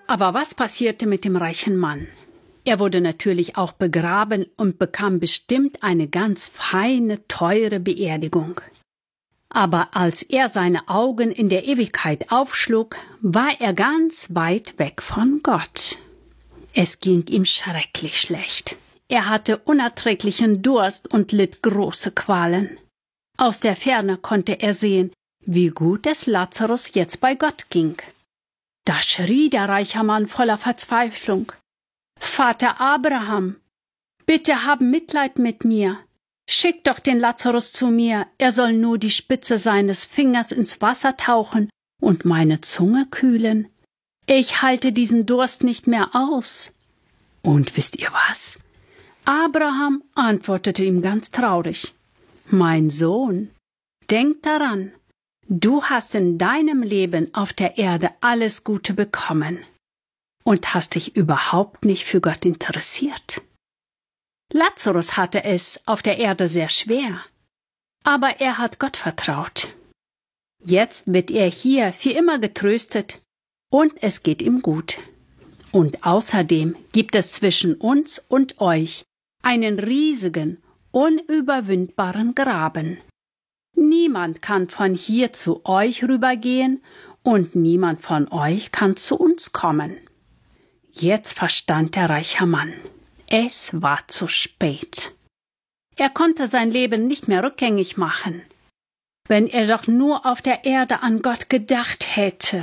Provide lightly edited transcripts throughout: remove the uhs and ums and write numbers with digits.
Aber was passierte mit dem reichen Mann? Er wurde natürlich auch begraben und bekam bestimmt eine ganz feine, teure Beerdigung. Aber als er seine Augen in der Ewigkeit aufschlug, war er ganz weit weg von Gott. Es ging ihm schrecklich schlecht. Er hatte unerträglichen Durst und litt große Qualen. Aus der Ferne konnte er sehen, wie gut es Lazarus jetzt bei Gott ging. Da schrie der reiche Mann voller Verzweiflung: »Vater Abraham, bitte hab Mitleid mit mir. Schick doch den Lazarus zu mir, er soll nur die Spitze seines Fingers ins Wasser tauchen und meine Zunge kühlen. Ich halte diesen Durst nicht mehr aus.« Und wisst ihr was? Abraham antwortete ihm ganz traurig: »Mein Sohn, denk daran, du hast in deinem Leben auf der Erde alles Gute bekommen und hast dich überhaupt nicht für Gott interessiert. Lazarus hatte es auf der Erde sehr schwer, aber er hat Gott vertraut. Jetzt wird er hier für immer getröstet und es geht ihm gut. Und außerdem gibt es zwischen uns und euch einen riesigen, unüberwindbaren Graben. Niemand kann von hier zu euch rübergehen und niemand von euch kann zu uns kommen.« Jetzt verstand der reiche Mann. Es war zu spät. Er konnte sein Leben nicht mehr rückgängig machen. Wenn er doch nur auf der Erde an Gott gedacht hätte.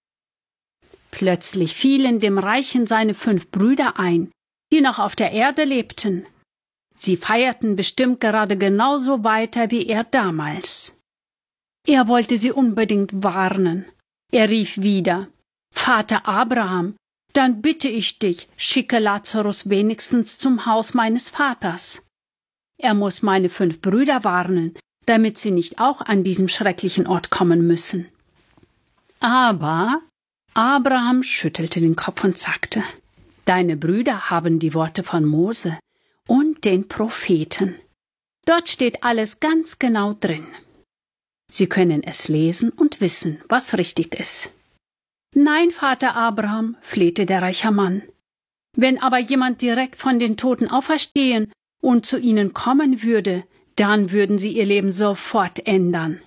Plötzlich fielen dem Reichen seine 5 Brüder ein, die noch auf der Erde lebten. Sie feierten bestimmt gerade genauso weiter wie er damals. Er wollte sie unbedingt warnen. Er rief wieder: »Vater Abraham, dann bitte ich dich, schicke Lazarus wenigstens zum Haus meines Vaters. Er muss meine 5 Brüder warnen, damit sie nicht auch an diesem schrecklichen Ort kommen müssen.« Aber Abraham schüttelte den Kopf und sagte: »Deine Brüder haben die Worte von Mose und den Propheten. Dort steht alles ganz genau drin. Sie können es lesen und wissen, was richtig ist.« »Nein, Vater Abraham«, flehte der reiche Mann. »Wenn aber jemand direkt von den Toten auferstehen und zu ihnen kommen würde, dann würden sie ihr Leben sofort ändern.«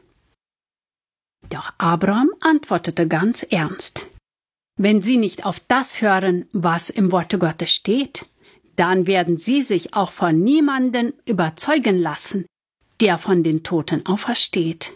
Doch Abraham antwortete ganz ernst: »Wenn sie nicht auf das hören, was im Worte Gottes steht, dann werden sie sich auch von niemandem überzeugen lassen, der von den Toten aufersteht.«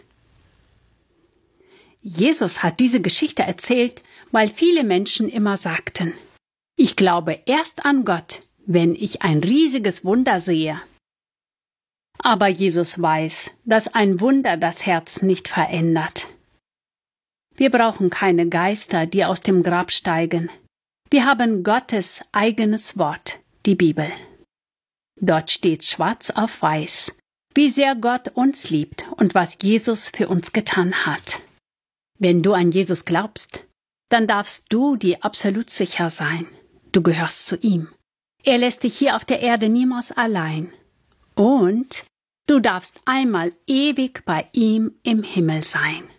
Jesus hat diese Geschichte erzählt, weil viele Menschen immer sagten: »Ich glaube erst an Gott, wenn ich ein riesiges Wunder sehe.« Aber Jesus weiß, dass ein Wunder das Herz nicht verändert. Wir brauchen keine Geister, die aus dem Grab steigen. Wir haben Gottes eigenes Wort, die Bibel. Dort steht schwarz auf weiß, wie sehr Gott uns liebt und was Jesus für uns getan hat. Wenn du an Jesus glaubst, dann darfst du dir absolut sicher sein, du gehörst zu ihm. Er lässt dich hier auf der Erde niemals allein. Und du darfst einmal ewig bei ihm im Himmel sein.